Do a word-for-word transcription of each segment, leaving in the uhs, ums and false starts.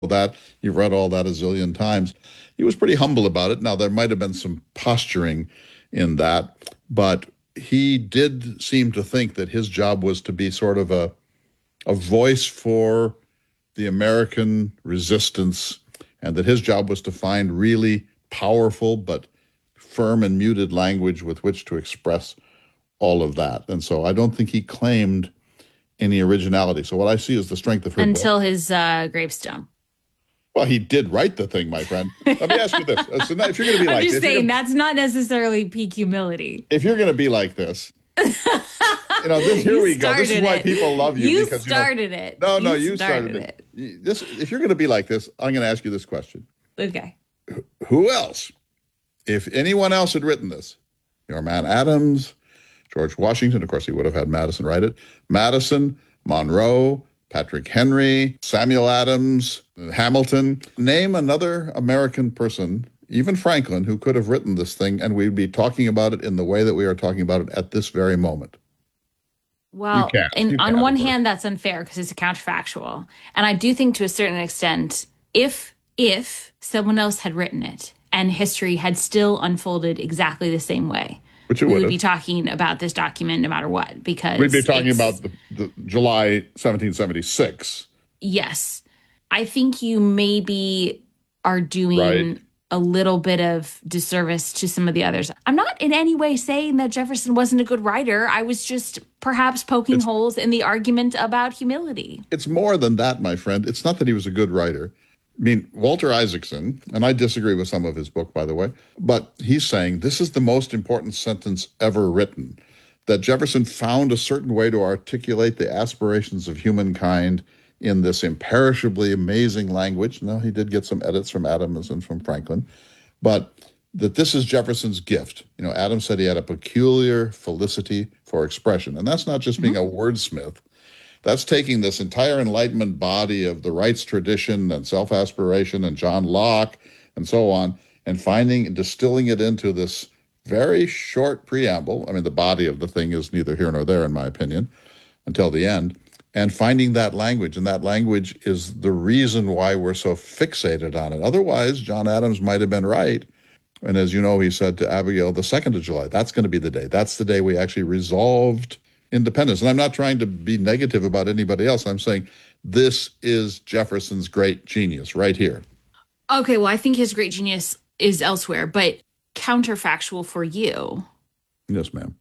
that. You've read all that a zillion times. He was pretty humble about it. Now, there might have been some posturing in that, but he did seem to think that his job was to be sort of a, a voice for the American resistance, and that his job was to find really powerful but firm and muted language with which to express all of that. And so I don't think he claimed any originality. So what I see is the strength of her Until book. his uh, gravestone. Well, he did write the thing, my friend. Let me ask you this. So now, if you're going to be I'm like just if saying you're, that's not necessarily peak humility. if you're going to be like this, you know, this, here You we go. This is why started it. people love you. You because started you know, it. No, no, You you started started, it. You- This, if you're going to be like this, I'm going to ask you this question. Okay. Who else, if anyone else had written this, your man Adams, George Washington, of course he would have had Madison write it, Madison, Monroe, Patrick Henry, Samuel Adams, Hamilton, name another American person, even Franklin, who could have written this thing, and we'd be talking about it in the way that we are talking about it at this very moment. Well, You can't. in, You on can't, one of course. hand, that's unfair because it's a counterfactual. And I do think to a certain extent, if if someone else had written it and history had still unfolded exactly the same way, Which it we would would be have. talking about this document no matter what, because We'd be talking it's- about the, the July seventeen seventy-six. yes. I think you maybe are doing Right. a little bit of disservice to some of the others. I'm not in any way saying that Jefferson wasn't a good writer. I was just perhaps poking It's- holes in the argument about humility. It's more than that, my friend. It's not that he was a good writer. I mean, Walter Isaacson, and I disagree with some of his book, by the way, but he's saying this is the most important sentence ever written, that Jefferson found a certain way to articulate the aspirations of humankind in this imperishably amazing language. Now, he did get some edits from Adams and from Franklin, but that this is Jefferson's gift. You know, Adams said he had a peculiar felicity for expression, and that's not just being Mm-hmm. a wordsmith. That's taking this entire Enlightenment body of the rights tradition and self-aspiration and John Locke and so on, and finding and distilling it into this very short preamble. I mean, the body of the thing is neither here nor there, in my opinion, until the end, and finding that language. And that language is the reason why we're so fixated on it. Otherwise, John Adams might have been right. And as you know, he said to Abigail, the second of July, that's going to be the day. That's the day we actually resolved independence. And I'm not trying to be negative about anybody else. I'm saying this is Jefferson's great genius right here. Okay, well, I think his great genius is elsewhere, but counterfactual for you. Yes, ma'am.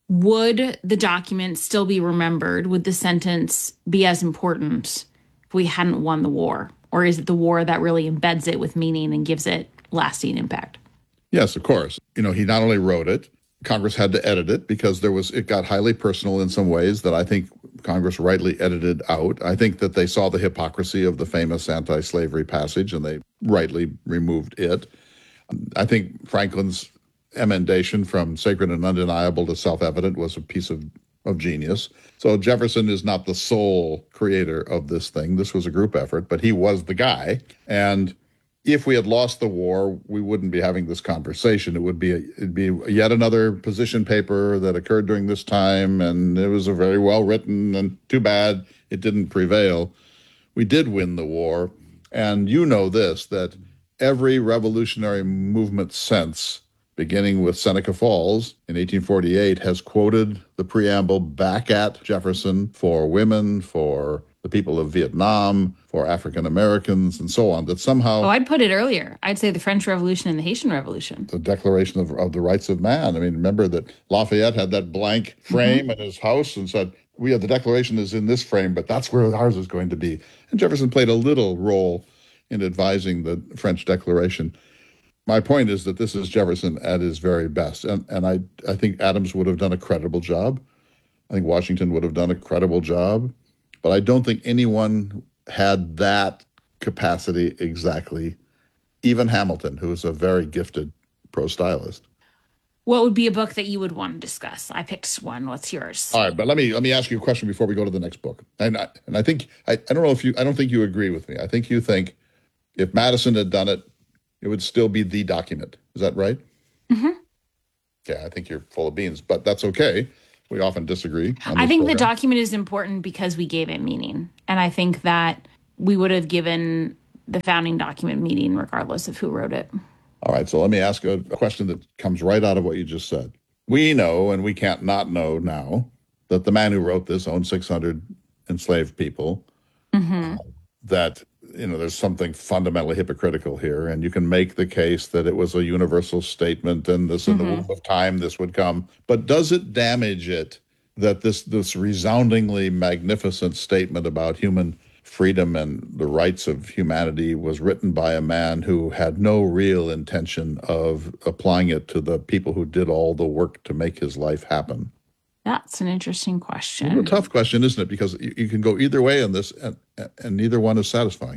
Would the document still be remembered? Would the sentence be as important if we hadn't won the war? Or is it the war that really embeds it with meaning and gives it lasting impact? Yes, of course. You know, he not only wrote it, Congress had to edit it because there was it got highly personal in some ways that I think Congress rightly edited out. I think that they saw the hypocrisy of the famous anti-slavery passage and they rightly removed it. I think Franklin's emendation from sacred and undeniable to self-evident was a piece of, of genius. So Jefferson is not the sole creator of this thing. This was a group effort, but he was the guy. And if we had lost the war, we wouldn't be having this conversation. It would be a, it'd be yet another position paper that occurred during this time, and it was a very well written, and too bad it didn't prevail. We did win the war, and you know this, that every revolutionary movement since, beginning with Seneca Falls in eighteen forty-eight, has quoted the preamble back at Jefferson for women, for the people of Vietnam, for African Americans, and so on, that somehow... Oh, I'd put it earlier. I'd say the French Revolution and the Haitian Revolution. The Declaration of, of the Rights of Man. I mean, remember that Lafayette had that blank frame mm-hmm. in his house and said, we have the Declaration is in this frame, but that's where ours is going to be. And Jefferson played a little role in advising the French Declaration. My point is that this is Jefferson at his very best. And, and I, I think Adams would have done a credible job. I think Washington would have done a credible job. But I don't think anyone had that capacity exactly. Even Hamilton, who is a very gifted prose stylist. What would be a book that you would want to discuss? I picked one. What's yours? All right, but let me let me ask you a question before we go to the next book. And I, and I think I, I don't know if you I don't think you agree with me. I think you think if Madison had done it, it would still be the document. Is that right? Mm-hmm. Yeah, I think you're full of beans, but that's okay. We often disagree. I think program. the document is important because we gave it meaning. And I think that we would have given the founding document meaning regardless of who wrote it. All right, so let me ask a question that comes right out of what you just said. We know, and we can't not know now, that the man who wrote this owned six hundred enslaved people, Mm-hmm. uh, that, you know, there's something fundamentally hypocritical here, and you can make the case that it was a universal statement and this in Mm-hmm. the womb of time this would come. But does it damage it that this this resoundingly magnificent statement about human freedom and the rights of humanity was written by a man who had no real intention of applying it to the people who did all the work to make his life happen? That's an interesting It's question. a tough question, isn't it? Because you, you can go either way on this, and, and neither one is satisfying.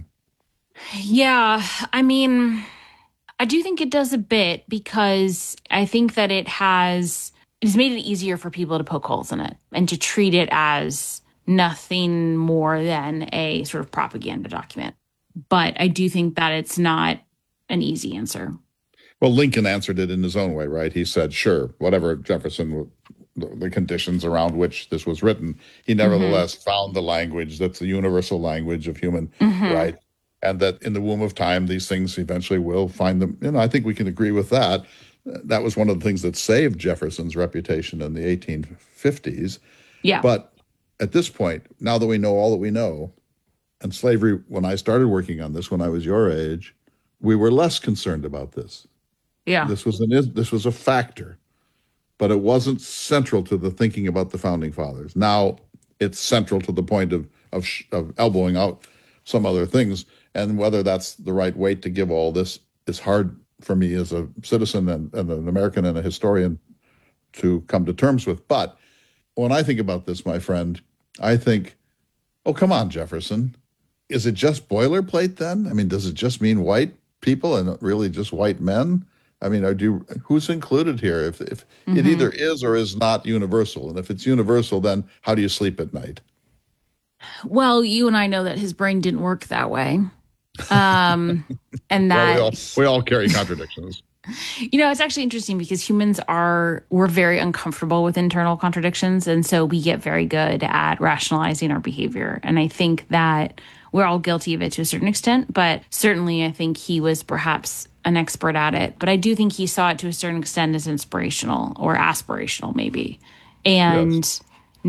Yeah, I mean, I do think it does a bit because I think that it has it's made it easier for people to poke holes in it and to treat it as nothing more than a sort of propaganda document. But I do think that it's not an easy answer. Well, Lincoln answered it in his own way, right? He said, sure, whatever Jefferson, the, the conditions around which this was written, he nevertheless mm-hmm. found the language that's the universal language of human mm-hmm. right. And that in the womb of time, these things eventually will find them. You know, I think we can agree with that. That was one of the things that saved Jefferson's reputation in the eighteen fifties. Yeah. But at this point, now that we know all that we know, and slavery, when I started working on this, when I was your age, we were less concerned about this. Yeah. This was an this was a factor, but it wasn't central to the thinking about the founding fathers. Now it's central to the point of of, of elbowing out some other things, and whether that's the right weight to give all this is hard for me as a citizen and, and an American and a historian to come to terms with. But when I think about this, my friend, I think, oh, come on, Jefferson. Is it just boilerplate then? I mean, does it just mean white people and really just white men? I mean, are do who's included here? If if mm-hmm. it either is or is not universal, and if it's universal, then how do you sleep at night? Well, you and I know that his brain didn't work that way, um, and that well, we, all, we all carry contradictions. You know, it's actually interesting because humans are we're very uncomfortable with internal contradictions, and so we get very good at rationalizing our behavior. And I think that we're all guilty of it to a certain extent, but certainly I think he was perhaps an expert at it. But I do think he saw it to a certain extent as inspirational or aspirational, maybe, and yes.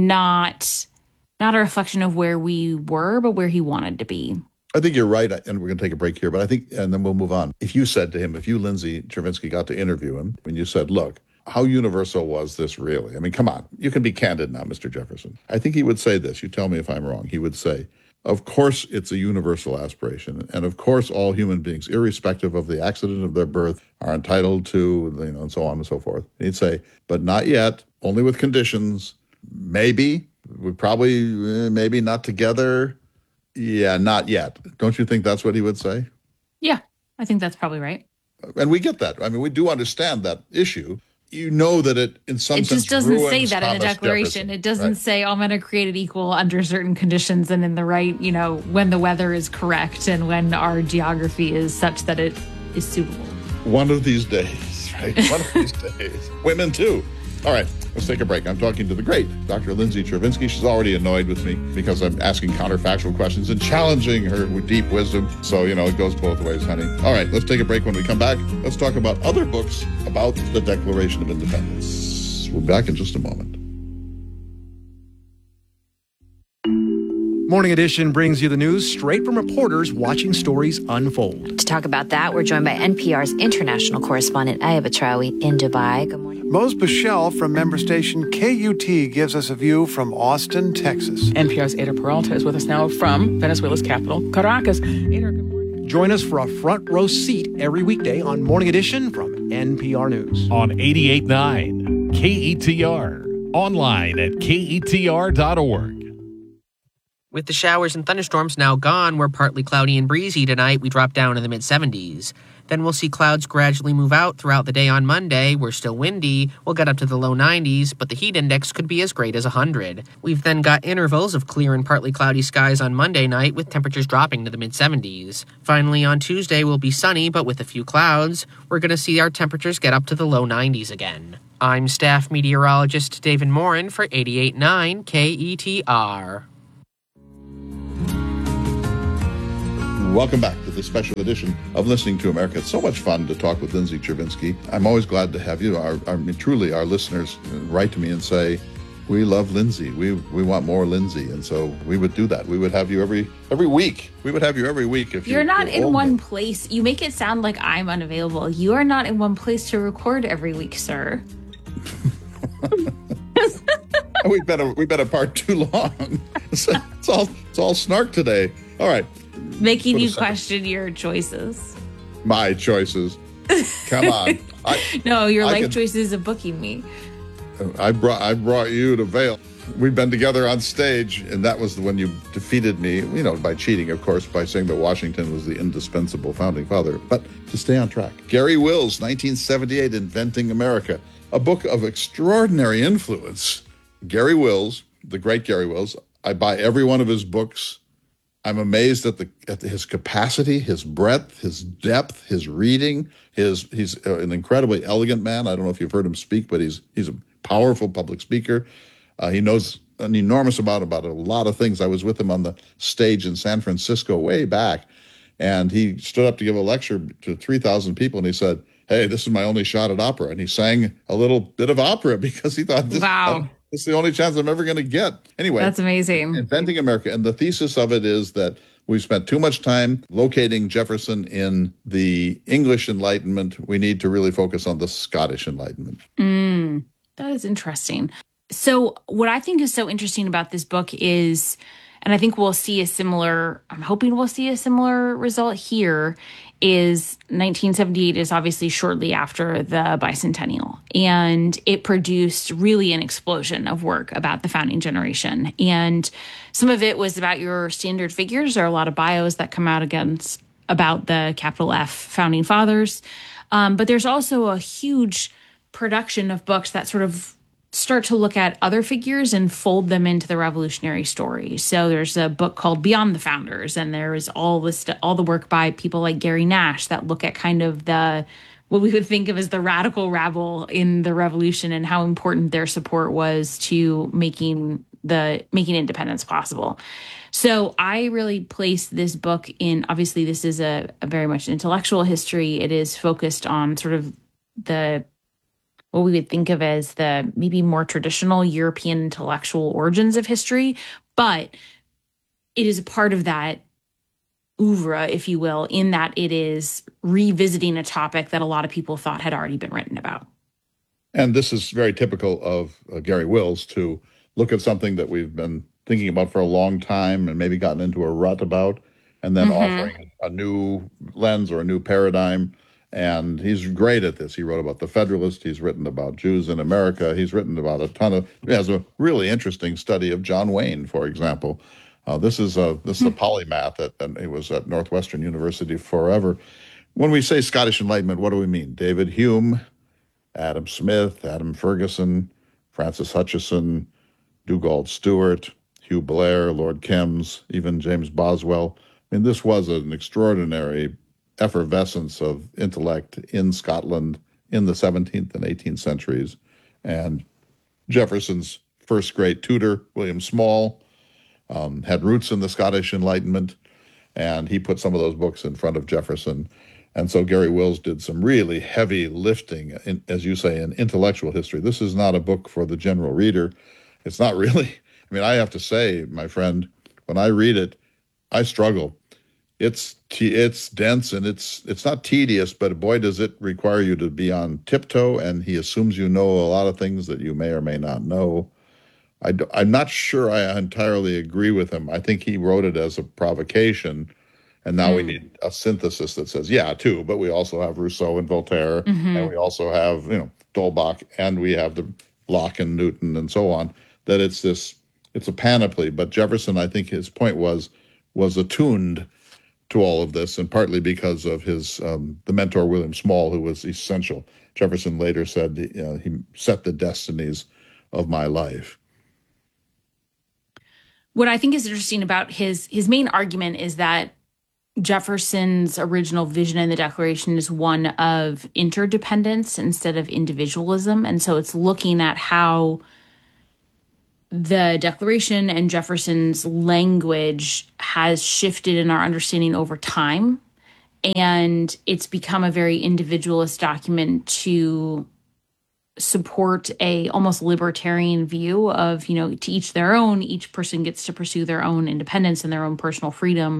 not not a reflection of where we were, but where he wanted to be. I think you're right, and we're going to take a break here, but I think, and then we'll move on. If you said to him, if you, Lindsay Chervinsky, got to interview him, and you said, look, how universal was this really? I mean, come on, you can be candid now, Mister Jefferson. I think he would say this. You tell me if I'm wrong. He would say, of course, it's a universal aspiration. And of course, all human beings, irrespective of the accident of their birth, are entitled to, you know, and so on and so forth. And he'd say, but not yet, only with conditions. Maybe, we probably, eh, maybe not together. Yeah, not yet. Don't you think that's what he would say? Yeah, I think that's probably right. And we get that. I mean, we do understand that issue. You know that it, in some sense, sense, it just doesn't say that Thomas in the Declaration. Jefferson, it doesn't right? say all men are created equal under certain conditions and in the right, you know, when the weather is correct and when our geography is such that it is suitable. One of these days, right? One of these days. Women, too. All right, let's take a break. I'm talking to the great Doctor Lindsay Chervinsky. She's already annoyed with me because I'm asking counterfactual questions and challenging her with deep wisdom. So, you know, it goes both ways, honey. All right, let's take a break. When we come back, let's talk about other books about the Declaration of Independence. We'll be back in just a moment. Morning Edition brings you the news straight from reporters watching stories unfold. To talk about that, we're joined by N P R's international correspondent, Aya Batrawi, in Dubai. Good morning. Mose Bichelle from member station K U T gives us a view from Austin, Texas. N P R's Ada Peralta is with us now from Venezuela's capital, Caracas. Ada, good morning. Join us for a front row seat every weekday on Morning Edition from N P R News. On eighty-eight point nine K E T R. Online at K E T R dot org. With the showers and thunderstorms now gone, we're partly cloudy and breezy tonight. We drop down in the mid-seventies. Then we'll see clouds gradually move out throughout the day on Monday. We're still windy. We'll get up to the low nineties, but the heat index could be as great as one hundred. We've then got intervals of clear and partly cloudy skies on Monday night, with temperatures dropping to the mid-seventies. Finally, on Tuesday, we'll be sunny, but with a few clouds. We're going to see our temperatures get up to the low nineties again. I'm staff meteorologist David Morin for eighty-eight point nine K E T R. Welcome back to this special edition of Listening to America. It's so much fun to talk with Lindsay Chervinsky. I'm always glad to have you. Our, our, I mean, truly, our listeners write to me and say, we love Lindsay. We we want more Lindsay. And so we would do that. We would have you every every week. We would have you every week if You're you not in one me. place. You make it sound like I'm unavailable. You are not in one place to record every week, sir. We've been a, we've been apart too long. It's, it's all it's all snark today. All right. Making Put a you second. question your choices. My choices. Come on. I, No, your I life could- choices of booking me. I brought I brought you to Vail. We've been together on stage, and that was when you defeated me, you know, by cheating, of course, by saying that Washington was the indispensable founding father. But to stay on track, Gary Wills, nineteen seventy-eight, Inventing America, a book of extraordinary influence. Gary Wills, the great Gary Wills, I buy every one of his books. I'm amazed at the at his capacity, his breadth, his depth, his reading. His he's an incredibly elegant man. I don't know if you've heard him speak, but he's he's a powerful public speaker. Uh, he knows an enormous amount about a lot of things. I was with him on the stage in San Francisco way back, and he stood up to give a lecture to three thousand people, and he said, "Hey, this is my only shot at opera." And he sang a little bit of opera because he thought, this, Wow. uh, this is the only chance I'm ever going to get. Anyway, That's amazing. Inventing America. And the thesis of it is that we spent too much time locating Jefferson in the English Enlightenment. We need to really focus on the Scottish Enlightenment. Mm, that is interesting. So what I think is so interesting about this book is, and I think we'll see a similar, I'm hoping we'll see a similar result here, is nineteen seventy-eight is obviously shortly after the bicentennial. And it produced really an explosion of work about the founding generation. And some of it was about your standard figures. There are a lot of bios that come out against about the capital F founding fathers. Um, but there's also a huge production of books that sort of start to look at other figures and fold them into the revolutionary story. So there's a book called Beyond the Founders, and there is all this, all the work by people like Gary Nash that look at kind of the, what we would think of as the radical rabble in the revolution and how important their support was to making the, making independence possible. So I really place this book in, obviously this is a, a very much intellectual history. It is focused on sort of the, what we would think of as the maybe more traditional European intellectual origins of history, but it is a part of that oeuvre, if you will, in that it is revisiting a topic that a lot of people thought had already been written about. And this is very typical of uh, Gary Wills to look at something that we've been thinking about for a long time and maybe gotten into a rut about, and then Mm-hmm. offering a new lens or a new paradigm. And he's great at this. He wrote about the Federalist. He's written about Jews in America. He's written about a ton of, he has a really interesting study of John Wayne, for example. Uh, this is a this is a polymath, at, and he was at Northwestern University forever. When we say Scottish Enlightenment, what do we mean? David Hume, Adam Smith, Adam Ferguson, Francis Hutcheson, Dugald Stewart, Hugh Blair, Lord Kemms, even James Boswell. I mean, this was an extraordinary effervescence of intellect in Scotland in the seventeenth and eighteenth centuries. And Jefferson's first great tutor, William Small, um, had roots in the Scottish Enlightenment, and he put some of those books in front of Jefferson. And so Gary Wills did some really heavy lifting, in, as you say, in intellectual history. This is not a book for the general reader. It's not really. I mean, I have to say, my friend, when I read it, I struggle. It's it's dense and it's it's not tedious, but boy, does it require you to be on tiptoe. And he assumes you know a lot of things that you may or may not know. I, I'm not sure I entirely agree with him. I think he wrote it as a provocation, and now mm. we need a synthesis that says, yeah, too, but we also have Rousseau and Voltaire, mm-hmm. and we also have, you know, D'Holbach, and we have the Locke and Newton and so on, that it's this, it's a panoply. But Jefferson, I think his point was, was attuned to all of this, and partly because of his, um, the mentor, William Small, who was essential. Jefferson later said, you know, he set the destinies of my life. What I think is interesting about his his main argument is that Jefferson's original vision in the Declaration is one of interdependence instead of individualism. And so it's looking at how the Declaration and Jefferson's language has shifted in our understanding over time. And it's become a very individualist document to support a almost libertarian view of, you know, to each their own, each person gets to pursue their own independence and their own personal freedom.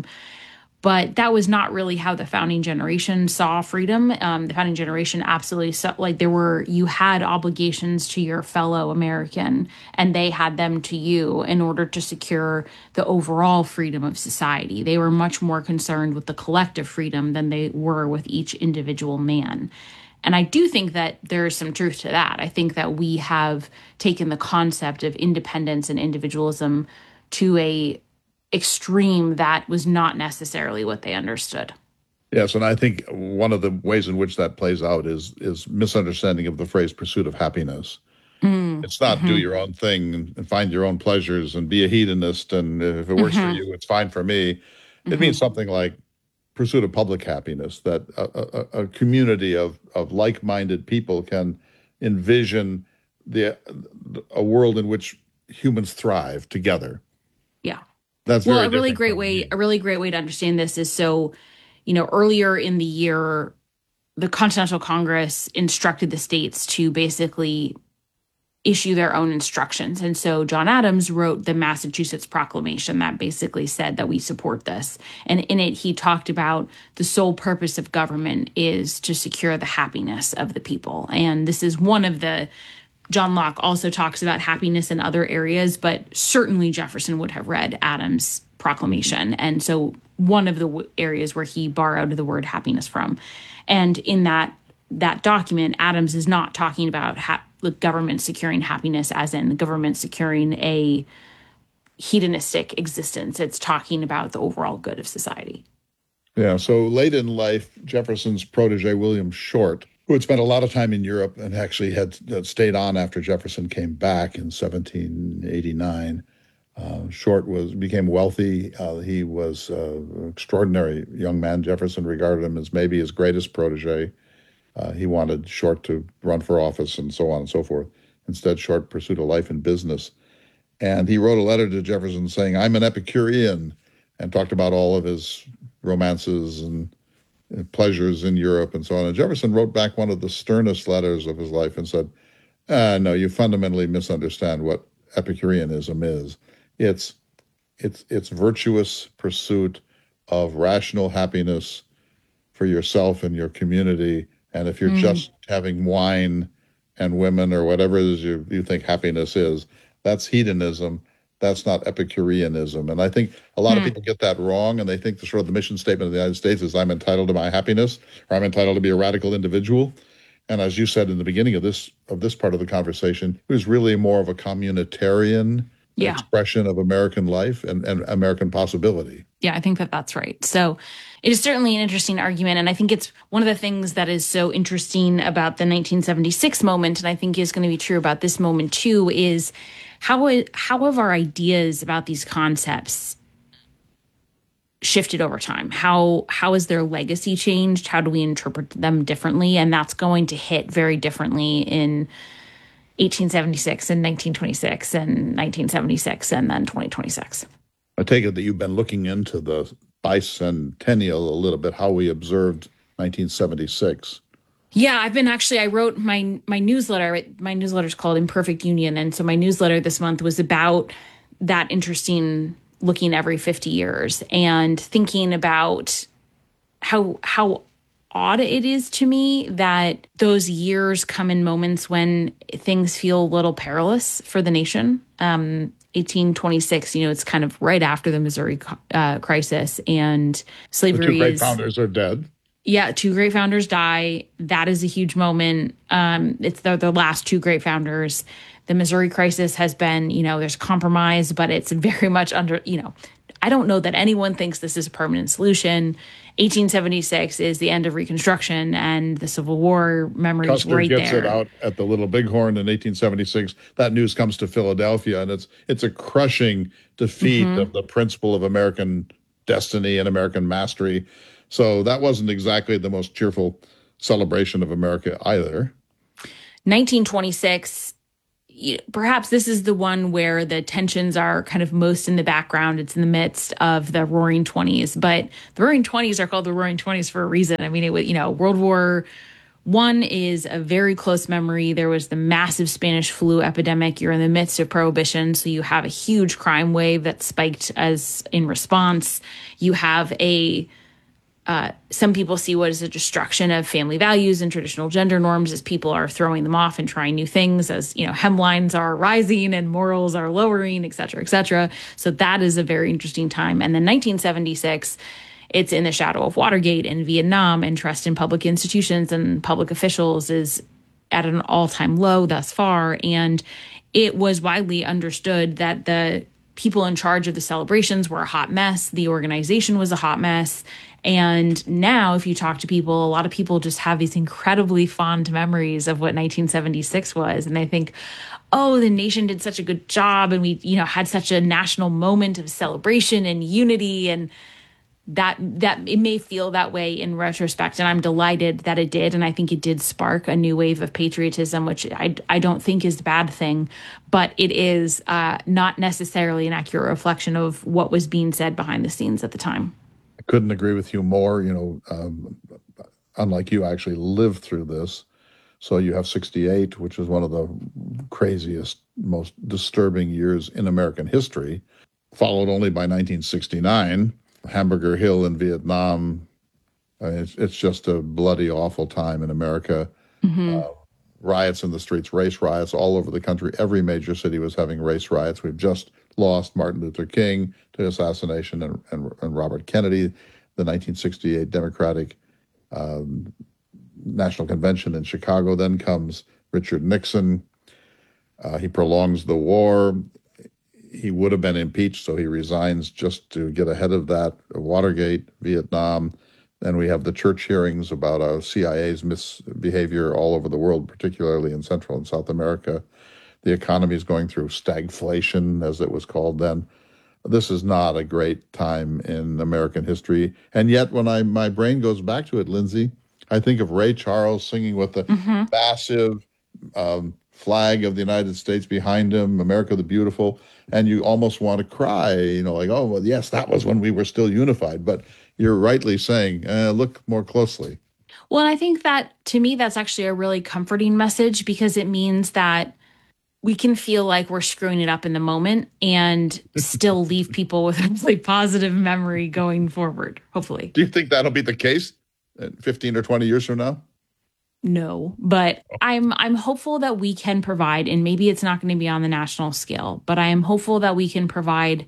But that was not really how the founding generation saw freedom. Um, the founding generation absolutely saw, like there were, you had obligations to your fellow American and they had them to you in order to secure the overall freedom of society. They were much more concerned with the collective freedom than they were with each individual man. And I do think that there's some truth to that. I think that we have taken the concept of independence and individualism to a extreme that was not necessarily what they understood. Yes, and I think one of the ways in which that plays out is is misunderstanding of the phrase pursuit of happiness. Mm, it's not mm-hmm. do your own thing and find your own pleasures and be a hedonist, and if it works mm-hmm. for you, it's fine for me. It mm-hmm. means something like pursuit of public happiness, that a, a, a community of, of like-minded people can envision the a world in which humans thrive together. Yeah. That's well, very a really great way, me. a really great way to understand this is so, you know, earlier in the year, the Continental Congress instructed the states to basically issue their own instructions. And so John Adams wrote the Massachusetts Proclamation that basically said that we support this. And in it, he talked about the sole purpose of government is to secure the happiness of the people. And this is one of the John Locke also talks about happiness in other areas, but certainly Jefferson would have read Adams' proclamation. And so one of the w- areas where he borrowed the word happiness from. And in that that document, Adams is not talking about ha- the government securing happiness as in the government securing a hedonistic existence. It's talking about the overall good of society. Yeah, so late in life, Jefferson's protege, William Short, who had spent a lot of time in Europe and actually had, had stayed on after Jefferson came back in seventeen eighty-nine. Uh, Short was became wealthy. Uh, he was uh, an extraordinary young man. Jefferson regarded him as maybe his greatest protege. Uh, he wanted Short to run for office and so on and so forth. Instead, Short pursued a life in business. And he wrote a letter to Jefferson saying, I'm an Epicurean, and talked about all of his romances and pleasures in Europe and so on. And Jefferson wrote back one of the sternest letters of his life and said, ah, no, you fundamentally misunderstand what Epicureanism is. It's it's it's virtuous pursuit of rational happiness for yourself and your community. And if you're mm. just having wine and women or whatever it is you, you think happiness is, that's hedonism. That's not Epicureanism. And I think a lot mm. of people get that wrong, and they think the sort of the mission statement of the United States is I'm entitled to my happiness, or I'm entitled to be a radical individual. And as you said in the beginning of this of this part of the conversation, it was really more of a communitarian yeah. expression of American life and, and American possibility. Yeah, I think that that's right. So it is certainly an interesting argument. And I think it's one of the things that is so interesting about the nineteen seventy-six moment, and I think is going to be true about this moment too, is how, how have our ideas about these concepts shifted over time? How how has their legacy changed? How do we interpret them differently? And that's going to hit very differently in eighteen seventy-six and nineteen twenty-six and nineteen seventy-six and then twenty twenty-six. I take it that you've been looking into the bicentennial a little bit, how we observed nineteen seventy-six. Yeah, I've been actually, I wrote my my newsletter. My newsletter is called Imperfect Union. And so my newsletter this month was about that interesting looking every fifty years and thinking about how how odd it is to me that those years come in moments when things feel a little perilous for the nation. Um, eighteen twenty-six, you know, it's kind of right after the Missouri uh, crisis, and slavery the two great is, founders are dead. Yeah, two great founders die. That is a huge moment. Um, it's the, the last two great founders. The Missouri crisis has been, you know, there's compromise, but it's very much under, you know, I don't know that anyone thinks this is a permanent solution. eighteen seventy-six is the end of Reconstruction, and the Civil War memories Custer right gets there. it out at the Little Bighorn in eighteen seventy-six. That news comes to Philadelphia, and it's it's a crushing defeat mm-hmm. of the principle of American destiny and American mastery. So that wasn't exactly the most cheerful celebration of America either. nineteen twenty-six, y- perhaps this is the one where the tensions are kind of most in the background. It's in the midst of the Roaring Twenties, but the Roaring Twenties are called the Roaring Twenties for a reason. I mean, it was, you know, World War One is a very close memory. There was the massive Spanish flu epidemic. You're in the midst of prohibition, so you have a huge crime wave that spiked as in response. You have a Uh, some people see what is a destruction of family values and traditional gender norms as people are throwing them off and trying new things, as, you know, hemlines are rising and morals are lowering, et cetera, et cetera. So that is a very interesting time. And then nineteen seventy-six, it's in the shadow of Watergate and Vietnam, and trust in public institutions and public officials is at an all-time low thus far. And it was widely understood that the people in charge of the celebrations were a hot mess. The organization was a hot mess. And now, if you talk to people, a lot of people just have these incredibly fond memories of what nineteen seventy-six was. And they think, oh, the nation did such a good job. And we, you know, had such a national moment of celebration and unity. And that that it may feel that way in retrospect. And I'm delighted that it did. And I think it did spark a new wave of patriotism, which I, I don't think is a bad thing. But it is uh, not necessarily an accurate reflection of what was being said behind the scenes at the time. I couldn't agree with you more. You know, um, unlike you, I actually lived through this. So you have sixty-eight, which is one of the craziest, most disturbing years in American history, followed only by nineteen sixty-nine, Hamburger Hill in Vietnam. I mean, it's, it's just a bloody, awful time in America. Mm-hmm. Uh, riots in the streets, race riots all over the country. Every major city was having race riots. We've just lost Martin Luther King to assassination and, and, and Robert Kennedy, the nineteen sixty-eight Democratic um, National Convention in Chicago. Then comes Richard Nixon. Uh, he prolongs the war. He would have been impeached, so he resigns just to get ahead of that. Watergate, Vietnam. Then we have the church hearings about uh, C I A's misbehavior all over the world, particularly in Central and South America. The economy is going through stagflation, as it was called then. This is not a great time in American history. And yet, when I my brain goes back to it, Lindsay, I think of Ray Charles singing with the mm-hmm. massive um, flag of the United States behind him, America the Beautiful, and you almost want to cry, you know, like, oh, well, yes, that was when we were still unified. But you're rightly saying, uh, look more closely. Well, and I think that, to me, that's actually a really comforting message, because it means that we can feel like we're screwing it up in the moment and still leave people with a really positive memory going forward, hopefully. Do you think that'll be the case fifteen or twenty years from now? No, but I'm I'm hopeful that we can provide, and maybe it's not going to be on the national scale, but I am hopeful that we can provide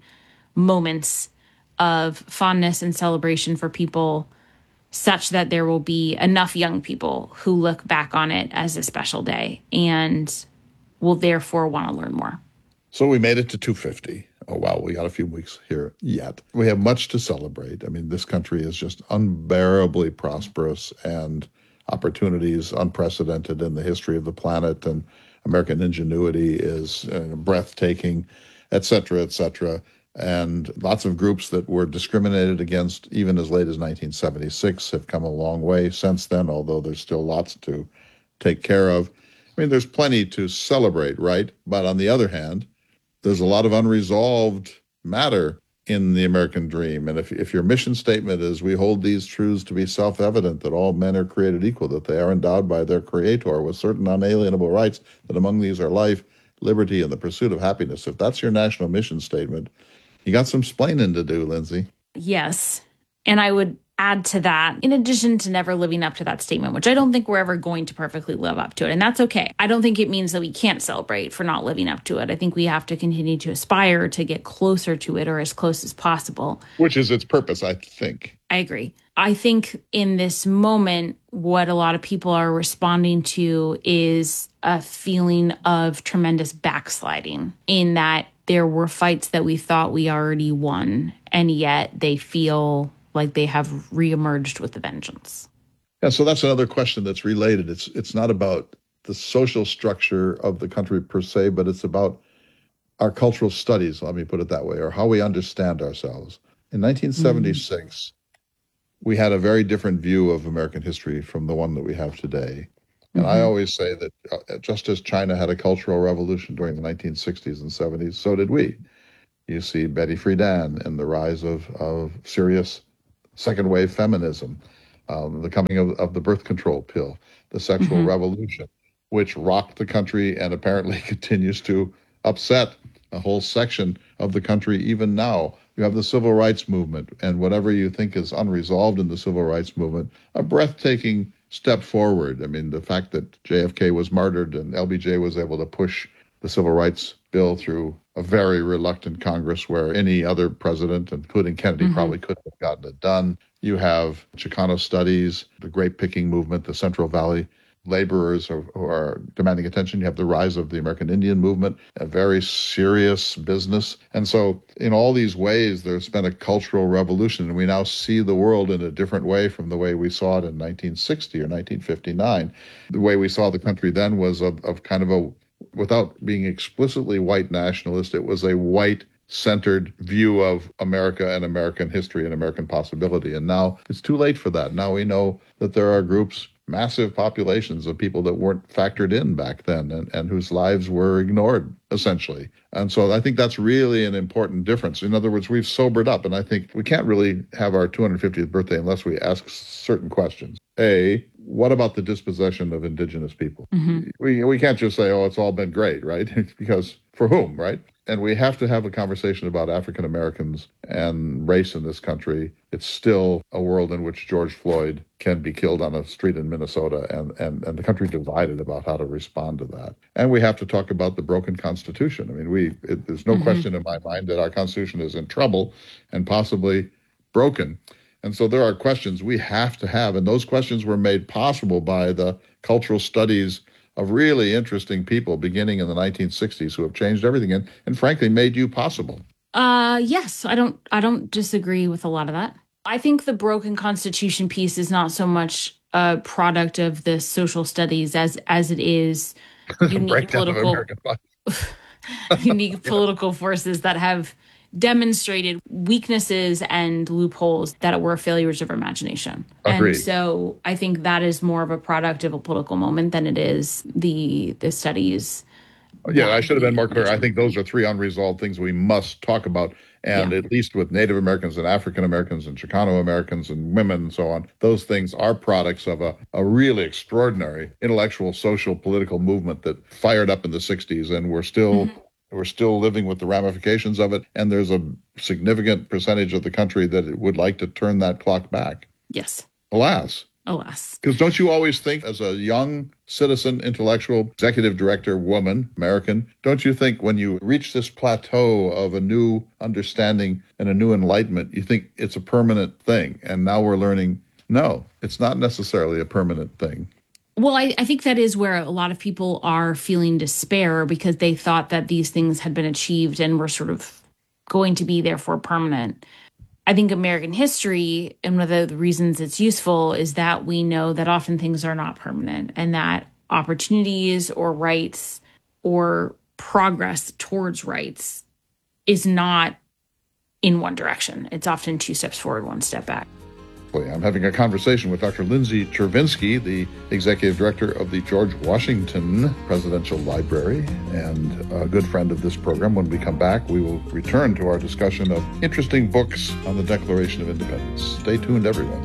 moments of fondness and celebration for people such that there will be enough young people who look back on it as a special day and will therefore want to learn more. So we made it to two fifty. Oh, wow, we got a few weeks here yet. We have much to celebrate. I mean, this country is just unbearably prosperous, and opportunities unprecedented in the history of the planet, and American ingenuity is uh, breathtaking, et cetera, et cetera. And lots of groups that were discriminated against even as late as nineteen seventy-six have come a long way since then, although there's still lots to take care of. I mean, there's plenty to celebrate, right? But on the other hand, there's a lot of unresolved matter in the American dream. And if, if your mission statement is, we hold these truths to be self-evident, that all men are created equal, that they are endowed by their creator with certain unalienable rights, that among these are life, liberty, and the pursuit of happiness. If that's your national mission statement, you got some splaining to do, Lindsay. Yes. And I would add to that, in addition to never living up to that statement, which I don't think we're ever going to perfectly live up to it. And that's okay. I don't think it means that we can't celebrate for not living up to it. I think we have to continue to aspire to get closer to it, or as close as possible. Which is its purpose, I think. I agree. I think in this moment, what a lot of people are responding to is a feeling of tremendous backsliding, in that there were fights that we thought we already won, and yet they feel like they have reemerged with a vengeance. Yeah, so that's another question that's related. It's it's not about the social structure of the country per se, but it's about our cultural studies, let me put it that way, or how we understand ourselves. In nineteen seventy-six, mm. we had a very different view of American history from the one that we have today. And Mm-hmm. I always say that uh, just as China had a cultural revolution during the nineteen sixties and seventies, so did we. You see Betty Friedan and the rise of, of serious second wave feminism, um, the coming of, of the birth control pill, the sexual Mm-hmm. revolution, which rocked the country and apparently continues to upset a whole section of the country even now. You have the civil rights movement, and whatever you think is unresolved in the civil rights movement, a breathtaking step forward. I mean, the fact that J F K was martyred and L B J was able to push the civil rights bill through a very reluctant Congress where any other president, including Kennedy, mm-hmm. probably couldn't have gotten it done. You have Chicano studies, the grape picking movement, the Central Valley laborers who are demanding attention. You have the rise of the American Indian movement, a very serious business. And so in all these ways, there's been a cultural revolution, and we now see the world in a different way from the way we saw it in nineteen sixty or nineteen fifty-nine. The way we saw the country then was of, of kind of a, without being explicitly white nationalist, it was a white centered view of America and American history and American possibility. And now it's too late for that. Now we know that there are groups, massive populations of people that weren't factored in back then and, and whose lives were ignored, essentially. And so I think that's really an important difference. In other words, we've sobered up, and I think we can't really have our two hundred fiftieth birthday unless we ask certain questions. A, what about the dispossession of indigenous people? Mm-hmm. We, we can't just say, oh, it's all been great, right? Because for whom, right? And we have to have a conversation about African Americans and race in this country. It's still a world in which George Floyd can be killed on a street in Minnesota, and, and, and the country divided about how to respond to that. And we have to talk about the broken Constitution. I mean, we it, there's no mm-hmm. question in my mind that our Constitution is in trouble and possibly broken. And so there are questions we have to have, and those questions were made possible by the cultural studies of really interesting people beginning in the nineteen sixties who have changed everything and, and frankly made you possible. Uh, yes, I don't I don't disagree with a lot of that. I think the broken Constitution piece is not so much a product of the social studies as as it is unique political unique yeah. political forces that have demonstrated weaknesses and loopholes that were failures of imagination. Agreed. And so I think that is more of a product of a political moment than it is the the studies. Yeah, I should have been more clear. I think those are three unresolved things we must talk about. And yeah. at least with Native Americans and African Americans and Chicano Americans and women and so on, those things are products of a, a really extraordinary intellectual, social, political movement that fired up in the sixties, and we're still... Mm-hmm. We're still living with the ramifications of it, and there's a significant percentage of the country that would like to turn that clock back. Yes. Alas. Alas. Because don't you always think, as a young citizen, intellectual, executive director, woman, American, don't you think when you reach this plateau of a new understanding and a new enlightenment, you think it's a permanent thing? And now we're learning, no, it's not necessarily a permanent thing. Well, I, I think that is where a lot of people are feeling despair because they thought that these things had been achieved and were sort of going to be therefore permanent. I think American history, and one of the reasons it's useful, is that we know that often things are not permanent and that opportunities or rights or progress towards rights is not in one direction. It's often two steps forward, one step back. I'm having a conversation with Doctor Lindsay Chervinsky, the executive director of the George Washington Presidential Library and a good friend of this program. When we come back, we will return to our discussion of interesting books on the Declaration of Independence. Stay tuned, everyone.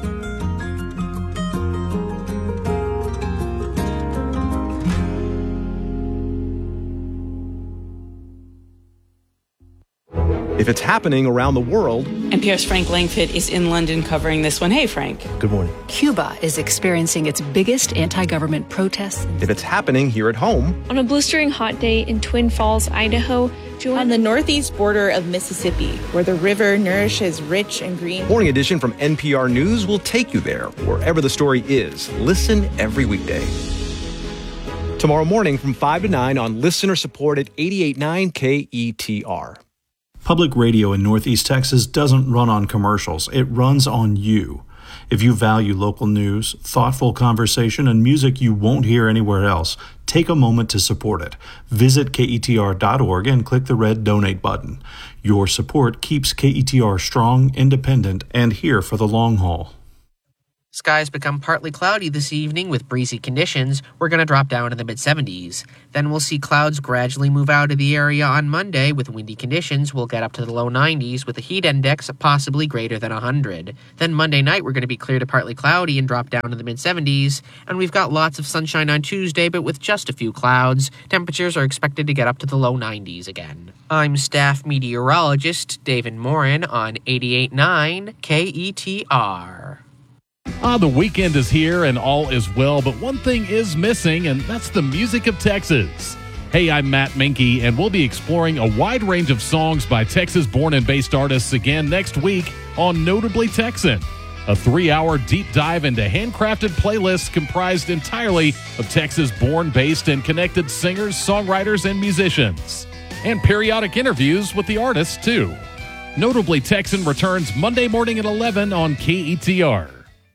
If it's happening around the world... N P R's Frank Langfitt is in London covering this one. Hey, Frank. Good morning. Cuba is experiencing its biggest anti-government protests. If it's happening here at home... On a blistering hot day in Twin Falls, Idaho... Join on the northeast border of Mississippi, where the river nourishes rich and green... Morning Edition from N P R News will take you there, wherever the story is. Listen every weekday. Tomorrow morning from five to nine on listener-supported eighty-eight point nine K E T R. Public radio in Northeast Texas doesn't run on commercials. It runs on you. If you value local news, thoughtful conversation, and music you won't hear anywhere else, take a moment to support it. Visit K E T R dot org and click the red donate button. Your support keeps K E T R strong, independent, and here for the long haul. Skies become partly cloudy this evening with breezy conditions. We're going to drop down to the mid-seventies. Then we'll see clouds gradually move out of the area on Monday with windy conditions. We'll get up to the low nineties with a heat index possibly greater than one hundred. Then Monday night we're going to be clear to partly cloudy and drop down to the mid-seventies. And we've got lots of sunshine on Tuesday, but with just a few clouds. Temperatures are expected to get up to the low nineties again. I'm staff meteorologist David Morin on eighty-eight point nine K E T R. Ah, the weekend is here and all is well, but one thing is missing, and that's the music of Texas. Hey, I'm Matt Minke, and we'll be exploring a wide range of songs by Texas-born and based artists again next week on Notably Texan, a three-hour deep dive into handcrafted playlists comprised entirely of Texas-born, based, and connected singers, songwriters, and musicians, and periodic interviews with the artists, too. Notably Texan returns Monday morning at eleven on K E T R.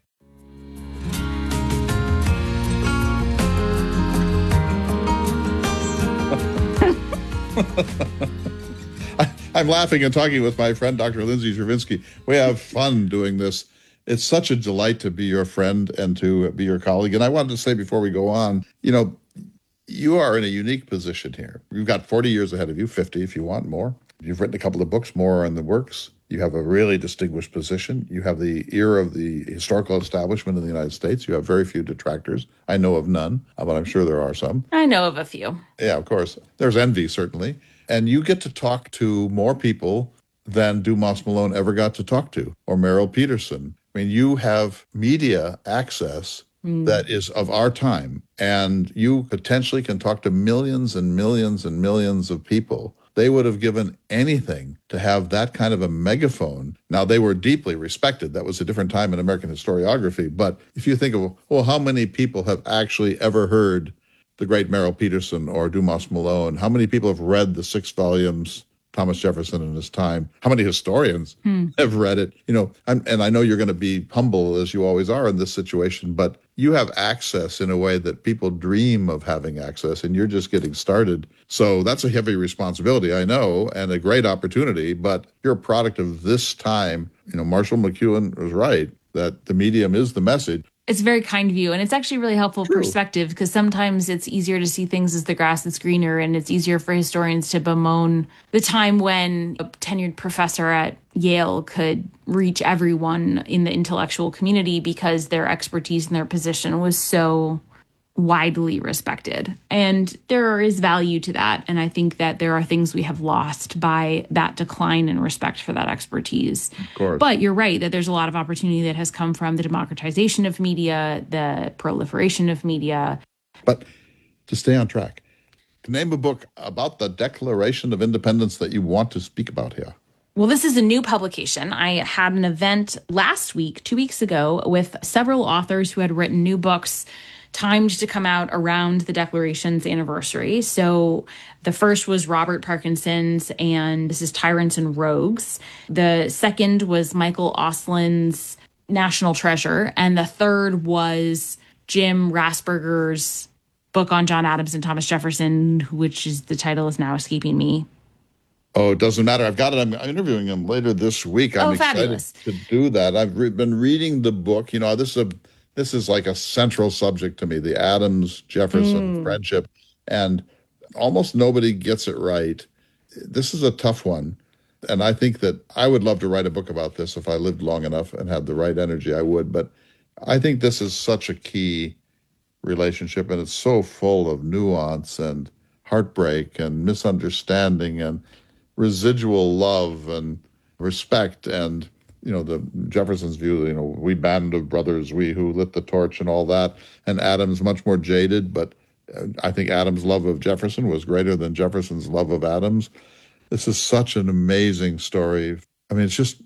I, I'm laughing and talking with my friend, Doctor Lindsay Chervinsky. We have fun doing this. It's such a delight to be your friend and to be your colleague. And I wanted to say before we go on, you know, you are in a unique position here. You've got forty years ahead of you, fifty if you want more. You've written a couple of books, more in the works. You have a really distinguished position. You have the ear of the historical establishment in the United States. You have very few detractors. I know of none, but I'm sure there are some. I know of a few. Yeah, of course. There's envy, certainly. And you get to talk to more people than Dumas Malone ever got to talk to, or Meryl Peterson. I mean, you have media access mm. that is of our time, and you potentially can talk to millions and millions and millions of people. They would have given anything to have that kind of a megaphone. Now, they were deeply respected. That was a different time in American historiography. But if you think of, well, how many people have actually ever heard the great Meryl Peterson or Dumas Malone? How many people have read the six volumes, Thomas Jefferson in his time? How many historians hmm. have read it? You know, I'm, and I know you're going to be humble, as you always are in this situation, but you have access in a way that people dream of having access, and you're just getting started. So that's a heavy responsibility, I know, and a great opportunity, but you're a product of this time. You know, Marshall McLuhan was right that the medium is the message. It's very kind of you, and it's actually really helpful True. perspective, because sometimes it's easier to see things as the grass that's greener, and it's easier for historians to bemoan the time when a tenured professor at Yale could reach everyone in the intellectual community because their expertise and their position was so widely respected. And there is value to that. And I think that there are things we have lost by that decline in respect for that expertise. Of course. But you're right that there's a lot of opportunity that has come from the democratization of media, the proliferation of media. But to stay on track, name a book about the Declaration of Independence that you want to speak about here. Well, this is a new publication. I had an event last week, two weeks ago, with several authors who had written new books timed to come out around the Declaration's anniversary. So the first was Robert Parkinson's, and this is Tyrants and Rogues. The second was Michael Oslin's National Treasure. And the third was Jim Rasberger's book on John Adams and Thomas Jefferson, which is the title is now escaping me. Oh, it doesn't matter. I've got it. I'm interviewing him later this week. I'm oh, excited fabulous. to do that. I've re- been reading the book. You know, this is a This is like a central subject to me, the Adams-Jefferson mm. friendship, and almost nobody gets it right. This is a tough one, and I think that I would love to write a book about this if I lived long enough and had the right energy, I would, but I think this is such a key relationship, and it's so full of nuance and heartbreak and misunderstanding and residual love and respect and you know, the Jefferson's view, you know, we band of brothers, we who lit the torch and all that. And Adams much more jaded, but I think Adams' love of Jefferson was greater than Jefferson's love of Adams. This is such an amazing story. I mean, it's just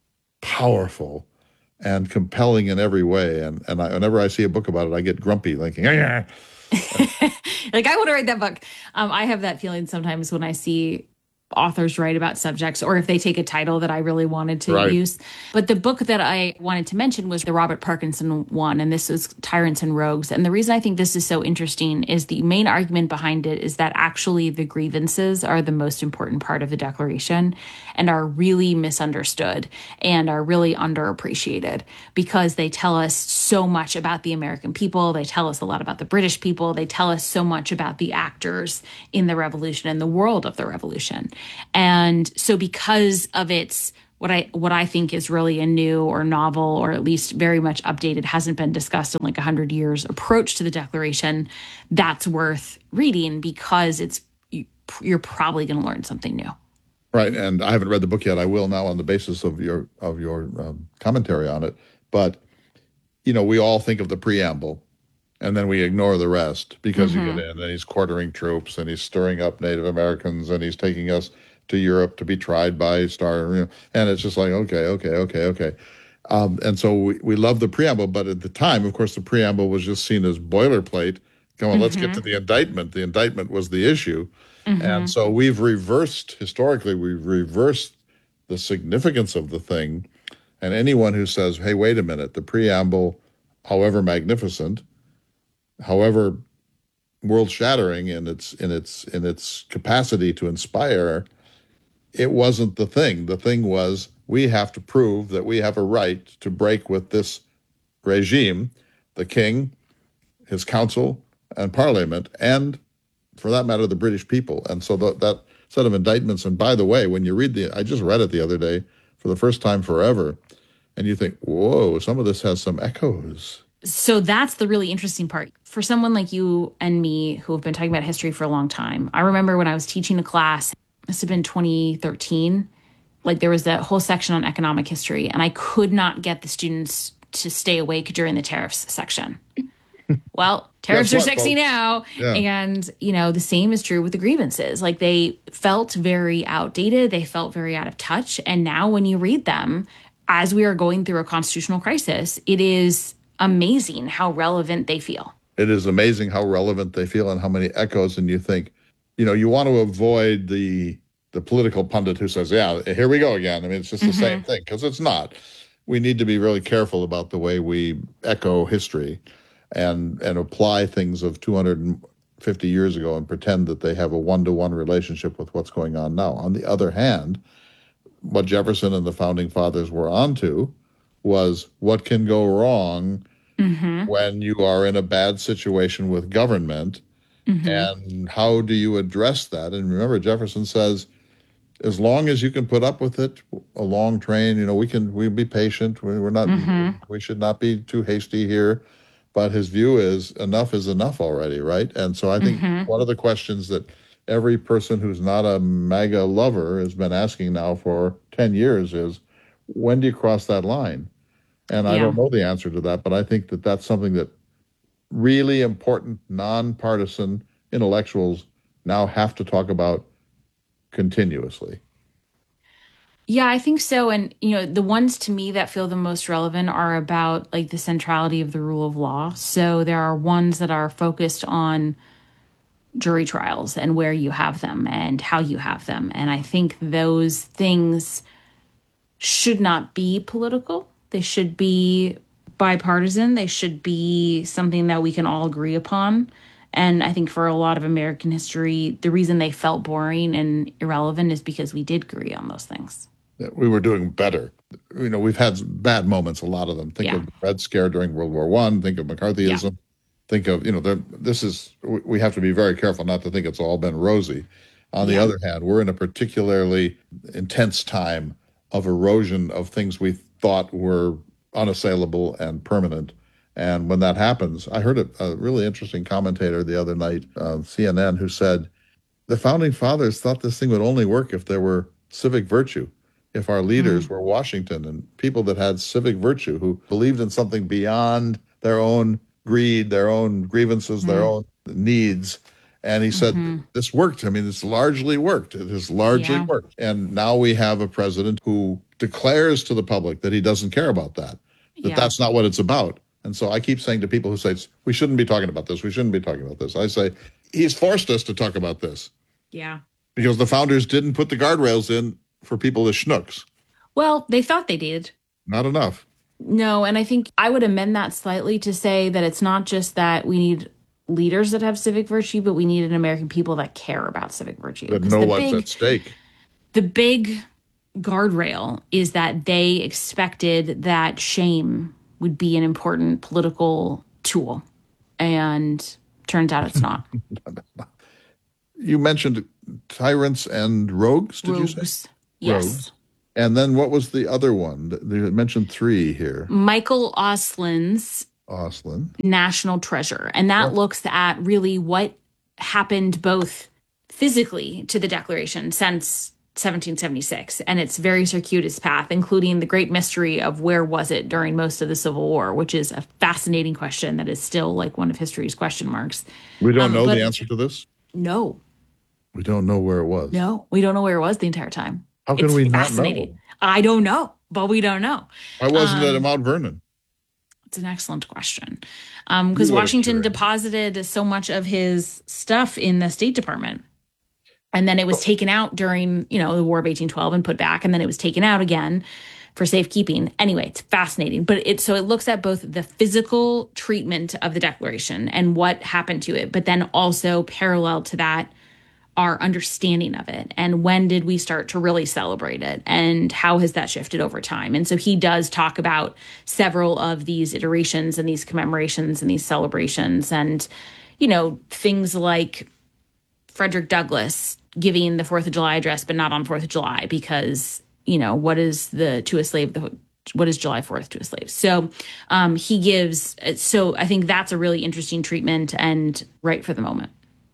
powerful and compelling in every way. And and I, whenever I see a book about it, I get grumpy, thinking, yeah. Like, I want to write that book. Um, I have that feeling sometimes when I see authors write about subjects or if they take a title that I really wanted to Right. use. But the book that I wanted to mention was the Robert Parkinson one, and this was Tyrants and Rogues. And the reason I think this is so interesting is the main argument behind it is that actually the grievances are the most important part of the Declaration and are really misunderstood and are really underappreciated because they tell us so much about the American people. They tell us a lot about the British people. They tell us so much about the actors in the revolution and the world of the revolution. And so because of its what I what I think is really a new or novel or at least very much updated, hasn't been discussed in like one hundred years approach to the Declaration, that's worth reading because it's you're probably going to learn something new. Right, and I haven't read the book yet. I will now on the basis of your of your um, commentary on it. But you know, we all think of the preamble, and then we ignore the rest because Mm-hmm. you get in and he's quartering troops and he's stirring up Native Americans and he's taking us to Europe to be tried by Star, you know, and it's just like okay, okay, okay, okay. Um, and so we, we love the preamble, but at the time, of course, the preamble was just seen as boilerplate. Come on, let's get to the indictment. The indictment was the issue. Mm-hmm. And so we've reversed, historically, we've reversed the significance of the thing. And anyone who says, hey, wait a minute, the preamble, however magnificent, however world-shattering in its in its in its capacity to inspire, it wasn't the thing. The thing was, we have to prove that we have a right to break with this regime, the king, his council, and parliament, and for that matter, the British people. And so the, that set of indictments, and by the way, when you read the, I just read it the other day for the first time forever, and you think, whoa, some of this has some echoes. So that's the really interesting part. For someone like you and me who have been talking about history for a long time, I remember when I was teaching a class, this had been twenty thirteen, like there was that whole section on economic history, and I could not get the students to stay awake during the tariffs section. Well, tariffs Guess are what, sexy folks? now. Yeah. And, you know, the same is true with the grievances. Like they felt very outdated. They felt very out of touch. And now when you read them, as we are going through a constitutional crisis, it is amazing how relevant they feel. It is amazing how relevant they feel and how many echoes. And you think, you know, you want to avoid the the political pundit who says, yeah, here we go again. I mean, it's just the Mm-hmm. same thing, because it's not. We need to be really careful about the way we echo history and and apply things of two hundred fifty years ago and pretend that they have a one-to-one relationship with what's going on now. On the other hand, what Jefferson and the Founding Fathers were onto was what can go wrong Mm-hmm. when you are in a bad situation with government, Mm-hmm. and how do you address that? And remember, Jefferson says, as long as you can put up with it, a long train, you know, we can, we be patient. We, we're not, Mm-hmm. we should not be too hasty here. But his view is enough is enough already, right? And so I think Mm-hmm. one of the questions that every person who's not a MAGA lover has been asking now for ten years is, when do you cross that line? And I Yeah. don't know the answer to that, but I think that that's something that really important, nonpartisan intellectuals now have to talk about continuously. Yeah, I think so. And, you know, the ones to me that feel the most relevant are about like the centrality of the rule of law. So there are ones that are focused on jury trials and where you have them and how you have them. And I think those things should not be political. They should be bipartisan. They should be something that we can all agree upon. And I think for a lot of American history, the reason they felt boring and irrelevant is because we did agree on those things. That we were doing better. You know, we've had bad moments, a lot of them. Think Yeah. of the Red Scare during World War One. Think of McCarthyism. Think of, you know, there- this is, we we have to be very careful not to think it's all been rosy. On the Yeah. other hand, we're in a particularly intense time of erosion of things we thought were unassailable and permanent. And when that happens, I heard a, a really interesting commentator the other night, uh, C N N, who said, the Founding Fathers thought this thing would only work if there were civic virtue, if our leaders were Washington and people that had civic virtue, who believed in something beyond their own greed, their own grievances, their own needs. And he said, this worked. I mean, it's largely worked. It has largely Yeah. worked. And now we have a president who declares to the public that he doesn't care about that, that Yeah. that's not what it's about. And so I keep saying to people who say, we shouldn't be talking about this, we shouldn't be talking about this, I say, he's forced us to talk about this. Yeah. Because the founders didn't put the guardrails in for people as schnooks. Well, they thought they did. Not enough. No, and I think I would amend that slightly to say that it's not just that we need leaders that have civic virtue, but we need an American people that care about civic virtue. That know the what's big, at stake. The big guardrail is that they expected that shame would be an important political tool. And turns out it's not. You mentioned tyrants and rogues, did rogues. you say? Yes. Rogues. And then what was the other one? You mentioned three here. Michael Oslin's Oslin. National Treasure. And that Yep. looks at really what happened both physically to the Declaration since seventeen seventy-six and its very circuitous path, including the great mystery of where was it during most of the Civil War, which is a fascinating question that is still like one of history's question marks. We don't Um, know but- the answer to this? No, We don't know where it was. no, we don't know where it was the entire time. How can It's we not fascinating. know? I don't know, but we don't know. Why wasn't it Um, at Mount Vernon? It's an excellent question. Um, because You would've Washington curated. deposited so much of his stuff in the State Department. And then it was taken out during, you know, the War of eighteen twelve and put back. And then it was taken out again for safekeeping. Anyway, it's fascinating. But it so it looks at both the physical treatment of the Declaration and what happened to it, but then also parallel to that, our understanding of it and when did we start to really celebrate it and how has that shifted over time. And so he does talk about several of these iterations and these commemorations and these celebrations and, you know, things like Frederick Douglass giving the fourth of July address, but not on fourth of July because, you know, what is the to a slave, the, what is July fourth to a slave? So um, he gives, so I think that's a really interesting treatment and right for the moment.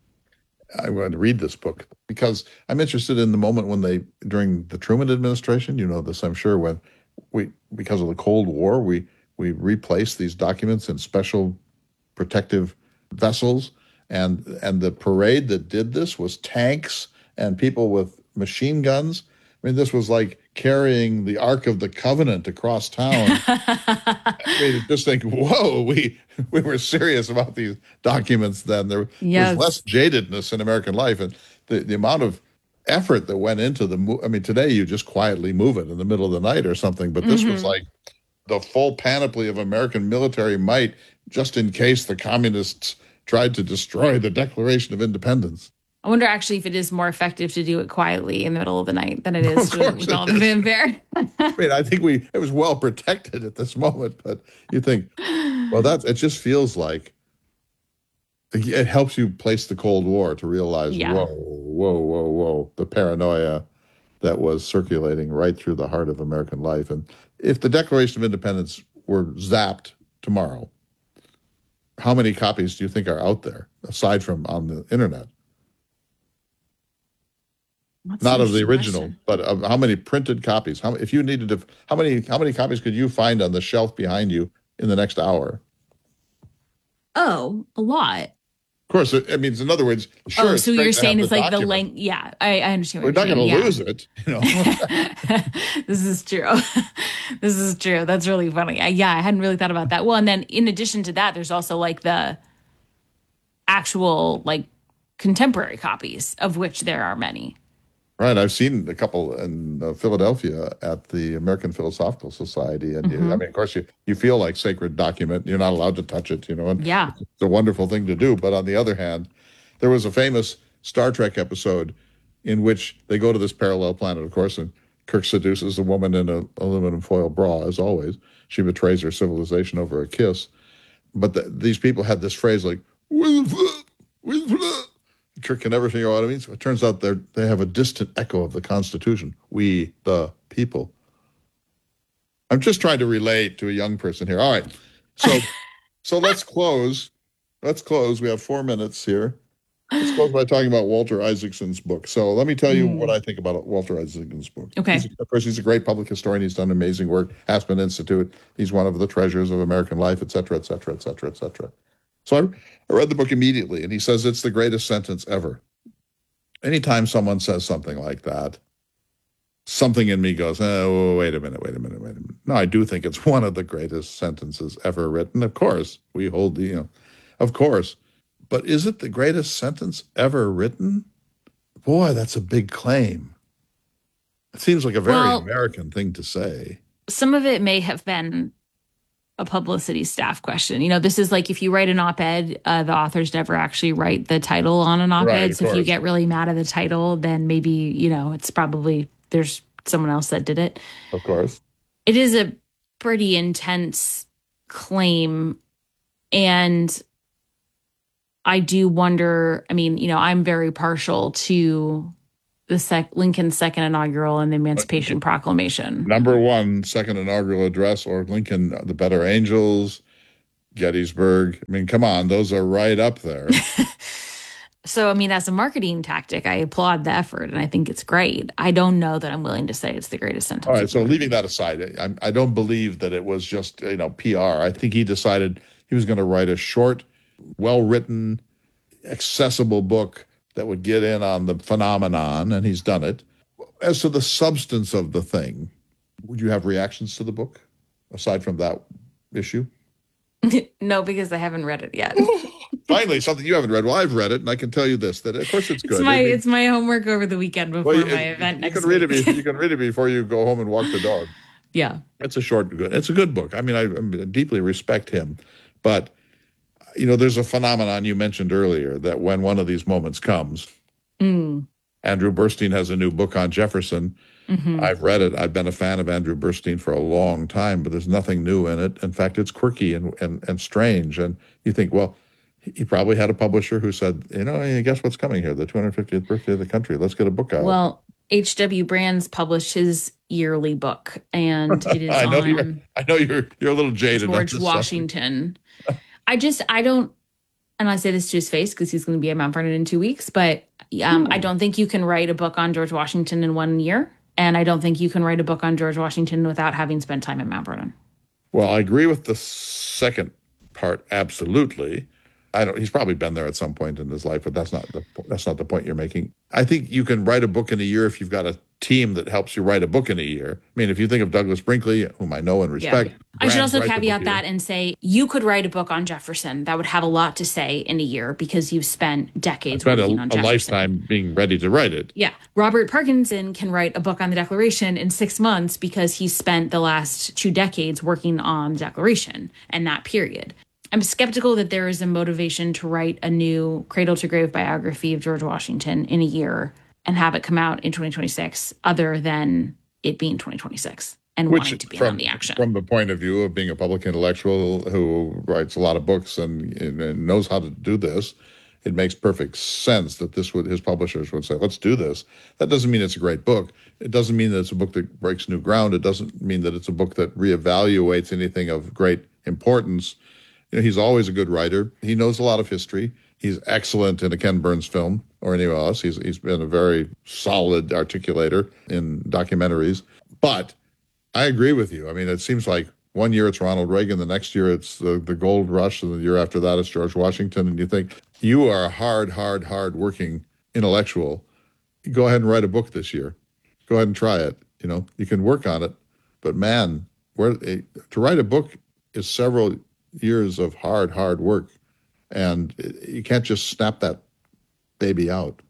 I want to read this book because I'm interested in the moment when they, during the Truman administration, you know this, I'm sure, when we, because of the Cold War, we, we replaced these documents in special protective vessels. And, and the parade that did this was tanks and people with machine guns. I mean, this was like carrying the Ark of the Covenant across town. I mean, just think, whoa, we we were serious about these documents then. There Yes. was less jadedness in American life. And the, the amount of effort that went into the move. I mean, today you just quietly move it in the middle of the night or something. But this was Mhm. like the full panoply of American military might just in case the communists tried to destroy the Declaration of Independence. I wonder actually if it is more effective to do it quietly in the middle of the night than it is Of to, course with it all the is. fanfare. I mean, I think we it was well protected at this moment, but you think, well, that's it. Just feels like it helps you place the Cold War to realize, Yeah. whoa, whoa, whoa, whoa, the paranoia that was circulating right through the heart of American life. And if the Declaration of Independence were zapped tomorrow, how many copies do you think are out there aside from on the internet? That's Not an of the interesting original, question. but of how many printed copies? How if you needed to? How many? How many copies could you find on the shelf behind you in the next hour? Oh, a lot. Of course, I mean, in other words, sure. oh, it's so great you're to saying have it's like the document. length. Yeah, I, I understand We're what not you're going to saying. lose it, you know. This is true. This is true. That's really funny. I, yeah, I hadn't really thought about that. Well, and then in addition to that, there's also like the actual like contemporary copies of which there are many. Right, I've seen a couple in uh, Philadelphia at the American Philosophical Society, and you, I Mhm. mean, of course, you you feel like sacred document. You're not allowed to touch it, you know. And Yeah. it's a wonderful thing to do. But on the other hand, there was a famous Star Trek episode in which they go to this parallel planet, of course, and Kirk seduces a woman in an aluminum foil bra, as always. She betrays her civilization over a kiss. But the, these people had this phrase like, Kirk can never figure out what it means. It turns out they they have a distant echo of the Constitution. We, the people. I'm just trying to relate to a young person here. All right. So so let's close. Let's close. We have four minutes here. Let's close by talking about Walter Isaacson's book. So let me tell you Mm. what I think about Walter Isaacson's book. Okay. He's, of course, he's a great public historian. He's done amazing work. Aspen Institute. He's one of the treasures of American life, et cetera, et cetera, et cetera, et cetera. So I, I read the book immediately, and he says it's the greatest sentence ever. Anytime someone says something like that, something in me goes, oh, wait a minute, wait a minute, wait a minute. No, I do think it's one of the greatest sentences ever written. Of course, we hold the, you know, of course. But is it the greatest sentence ever written? Boy, that's a big claim. It seems like a very Well- American thing to say. Some of it may have been a publicity staff question. You know, this is like if you write an op-ed, uh, the authors never actually write the title on an op-ed. Right, of so if you course. get really mad at the title, then maybe, you know, it's probably there's someone else that did it. Of course. It is a pretty intense claim. And I do wonder, I mean, you know, I'm very partial to the sec- Lincoln's second inaugural and the Emancipation Proclamation. Number one, second inaugural address, or Lincoln, The Better Angels, Gettysburg. I mean, come on, those are right up there. So, I mean, as a marketing tactic, I applaud the effort and I think it's great. I don't know that I'm willing to say it's the greatest sentence. All right, so leaving that aside, I, I don't believe that it was just, you know, P R. I think he decided he was going to write a short, well-written, accessible book that would get in on the phenomenon, and he's done it. As to the substance of the thing, would you have reactions to the book, aside from that issue? No, because I haven't read it yet. Finally, something you haven't read. Well, I've read it, and I can tell you this, that of course it's good. It's my I mean, it's my homework over the weekend before well, you, my event you next can read week. it. You can read it before you go home and walk the dog. Yeah. It's a short, good. It's a good book. I mean, I, I deeply respect him, but you know, there's a phenomenon you mentioned earlier that when one of these moments comes, Mm. Andrew Burstein has a new book on Jefferson. Mhm. I've read it. I've been a fan of Andrew Burstein for a long time, but there's nothing new in it. In fact, it's quirky and and, and strange. And you think, well, he probably had a publisher who said, you know, hey, guess what's coming here? The two hundred fiftieth birthday of the country. Let's get a book out. Well, H W. Brands published his yearly book, and it is I know on you're. I know you're. You're a little jaded. on George this stuff. Washington. I just, I don't, and I say this to his face because he's going to be at Mount Vernon in two weeks, but um, I don't think you can write a book on George Washington in one year. And I don't think you can write a book on George Washington without having spent time at Mount Vernon. Well, I agree with the second part, absolutely. I don't. He's probably been there at some point in his life, but that's not the that's not the point you're making. I think you can write a book in a year if you've got a team that helps you write a book in a year. I mean, if you think of Douglas Brinkley, whom I know and respect. I should Grant also write the caveat book that and say you could write a book on Jefferson that would have a lot to say in a year because you've spent decades Spent working a, on a Jefferson. lifetime being ready to write it. Yeah. Robert Parkinson can write a book on the Declaration in six months because he spent the last two decades working on the Declaration and that period. I'm skeptical that there is a motivation to write a new cradle to grave biography of George Washington in a year and have it come out in twenty twenty-six other than it being twenty twenty-six and Which, wanting to be from, on the action. From the point of view of being a public intellectual who writes a lot of books and, and knows how to do this, it makes perfect sense that this would his publishers would say, let's do this. That doesn't mean it's a great book. It doesn't mean that it's a book that breaks new ground. It doesn't mean that it's a book that reevaluates anything of great importance. You know, he's always a good writer. He knows a lot of history. He's excellent in a Ken Burns film or anyone else. He's he's been a very solid articulator in documentaries. But I agree with you. I mean, it seems like one year it's Ronald Reagan, the next year it's the, the gold rush, and the year after that it's George Washington. And you think, you are a hard, hard, hard working intellectual. Go ahead and write a book this year. Go ahead and try it. You know, you can work on it. But man, where to write a book is several years of hard, hard work. And you can't just snap that baby out.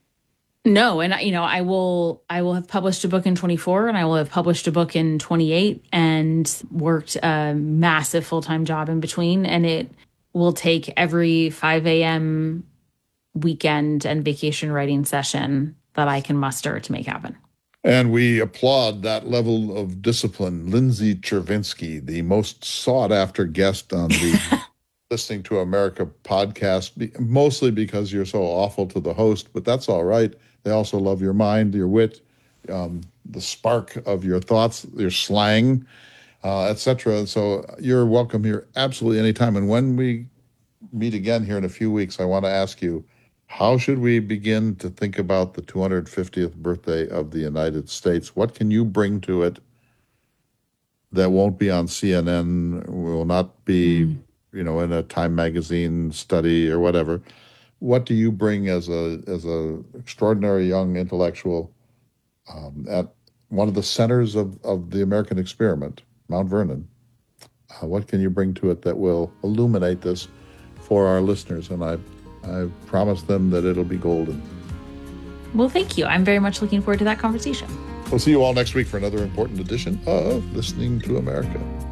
No, and you know, I will I will have published a book in twenty-four and I will have published a book in twenty-eight and worked a massive full-time job in between, and it will take every five a.m. weekend and vacation writing session that I can muster to make happen. And we applaud that level of discipline. Lindsay Chervinsky, the most sought-after guest on the Listening to America podcast, mostly because you're so awful to the host, but that's all right. They also love your mind, your wit, um, the spark of your thoughts, your slang, uh, et cetera. So you're welcome here absolutely anytime. And when we meet again here in a few weeks, I want to ask you, how should we begin to think about the two hundred fiftieth birthday of the United States? What can you bring to it that won't be on C N N, will not be, mm. you know, in a Time magazine study or whatever? What do you bring as a as a extraordinary young intellectual um, at one of the centers of, of the American experiment, Mount Vernon? Uh, what can you bring to it that will illuminate this for our listeners? And I I promise them that it'll be golden. Well, thank you. I'm very much looking forward to that conversation. We'll see you all next week for another important edition of Listening to America.